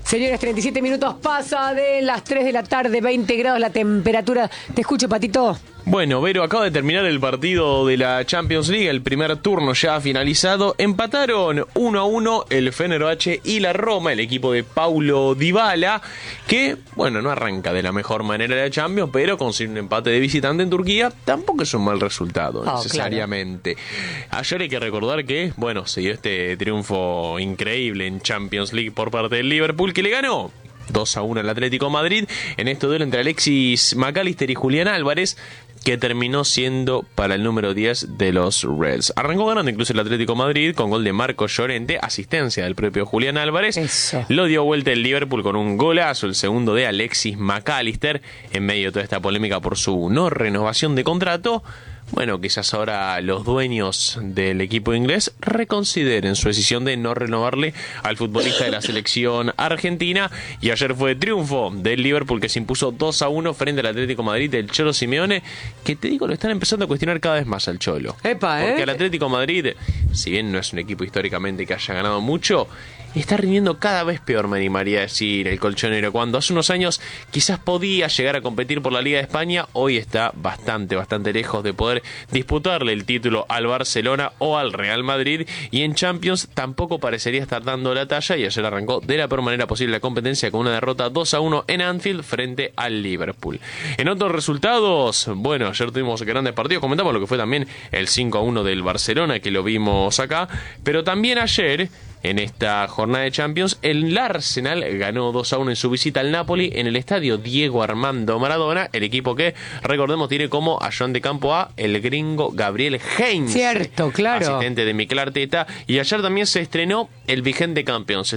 Señores, 37 minutos pasa de las 3 de la tarde, 20 grados la temperatura. Te escucho, Patito. Bueno, Vero, acaba de terminar el partido de la Champions League, el primer turno ya ha finalizado. Empataron 1-1 el Fenerbahce y la Roma, el equipo de Paulo Dybala, que, bueno, no arranca de la mejor manera la Champions, pero consigue un empate de visitante en Turquía, tampoco es un mal resultado, necesariamente. Claro. Ayer hay que recordar que, bueno, se dio este triunfo increíble en Champions League por parte del Liverpool, que le ganó 2-1 al Atlético Madrid en este duelo entre Alexis McAllister y Julián Álvarez, que terminó siendo para el número 10 de los Reds. Arrancó ganando incluso el Atlético Madrid con gol de Marco Llorente, asistencia del propio Julián Álvarez. Eso. Lo dio vuelta el Liverpool con un golazo, el segundo de Alexis McAllister, en medio de toda esta polémica por su no renovación de contrato. Bueno, quizás ahora los dueños del equipo inglés reconsideren su decisión de no renovarle al futbolista de la selección argentina. Y ayer fue triunfo del Liverpool, que se impuso 2-1 frente al Atlético Madrid del Cholo Simeone, que te digo, lo están empezando a cuestionar cada vez más al Cholo. Porque al Atlético Madrid, si bien no es un equipo históricamente que haya ganado mucho, está rindiendo cada vez peor, me animaría a decir, el colchonero. Cuando hace unos años quizás podía llegar a competir por la Liga de España, hoy está bastante lejos de poder disputarle el título al Barcelona o al Real Madrid, y en Champions tampoco parecería estar dando la talla, y ayer arrancó de la peor manera posible la competencia con una derrota 2-1 en Anfield frente al Liverpool. En otros resultados, bueno, ayer tuvimos grandes partidos, comentamos lo que fue también el 5-1 del Barcelona, que lo vimos acá, pero también ayer, en esta jornada de Champions, el Arsenal ganó 2-1 en su visita al Napoli en el estadio Diego Armando Maradona, el equipo que, recordemos, tiene como ayudante de campo a el gringo Gabriel Heinze. Cierto, claro. Asistente de Mikel Arteta. Y ayer también se estrenó el vigente campeón.